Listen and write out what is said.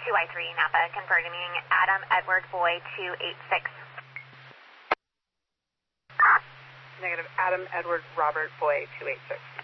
2I3 Napa, confirming Adam Edward Boy 286. Negative, Adam Edward Robert Boy 286.